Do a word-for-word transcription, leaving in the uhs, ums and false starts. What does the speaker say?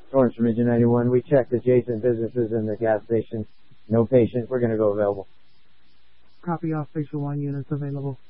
Lawrence from Engine ninety-one. We checked adjacent businesses in the gas station. No patient. We're going to go available. Copy, all Station one units available.